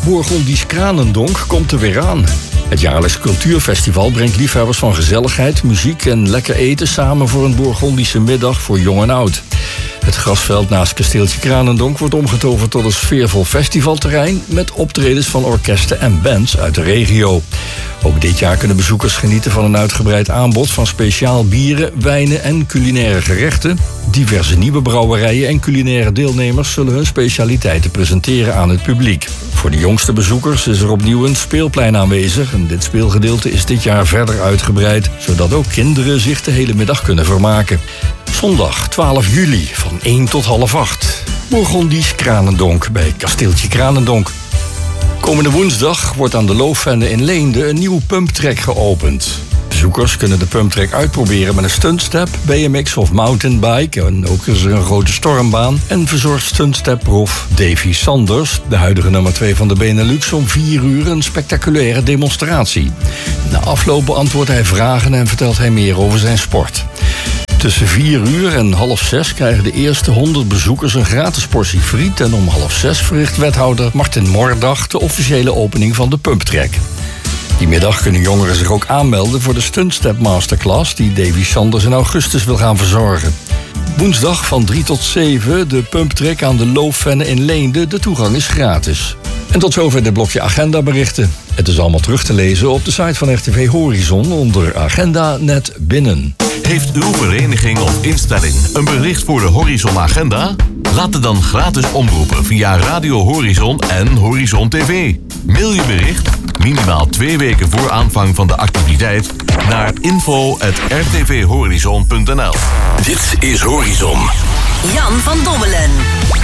Bourgondisch Kranendonk komt er weer aan. Het jaarlijks cultuurfestival brengt liefhebbers van gezelligheid, muziek en lekker eten samen voor een Bourgondische middag voor jong en oud. Het grasveld naast kasteeltje Kranendonk wordt omgetoverd tot een sfeervol festivalterrein met optredens van orkesten en bands uit de regio. Ook dit jaar kunnen bezoekers genieten van een uitgebreid aanbod van speciaal bieren, wijnen en culinaire gerechten. Diverse nieuwe brouwerijen en culinaire deelnemers zullen hun specialiteiten presenteren aan het publiek. Voor de jongste bezoekers is er opnieuw een speelplein aanwezig. En dit speelgedeelte is dit jaar verder uitgebreid, zodat ook kinderen zich de hele middag kunnen vermaken. Zondag 12 juli van 1 tot half 8. Bourgondisch Kranendonk bij kasteeltje Kranendonk. Komende woensdag wordt aan de Loofvenne in Leende een nieuw pumptrack geopend. Bezoekers kunnen de pumptrack uitproberen met een stuntstep, BMX of mountainbike. En ook is er een grote stormbaan. En verzorgt stuntstep-prof Davy Sanders, de huidige nummer 2 van de Benelux, om 4 uur een spectaculaire demonstratie. Na afloop beantwoordt hij vragen en vertelt hij meer over zijn sport. Tussen 4 uur en half 6 krijgen de eerste 100 bezoekers een gratis portie friet. En om half 6 verricht wethouder Martin Mordag de officiële opening van de pumptrack. Die middag kunnen jongeren zich ook aanmelden voor de Stuntstep Masterclass die Davy Sanders in augustus wil gaan verzorgen. Woensdag van 3 tot 7 de pumptrack aan de Loofvenne in Leende. De toegang is gratis. En tot zover dit blokje agendaberichten. Het is allemaal terug te lezen op de site van RTV Horizon onder Agenda Net Binnen. Heeft uw vereniging of instelling een bericht voor de Horizon Agenda? Laat het dan gratis omroepen via Radio Horizon en Horizon TV. Mail je bericht, minimaal 2 weken voor aanvang van de activiteit, naar info@rtvhorizon.nl. Dit is Horizon. Jan van Dommelen.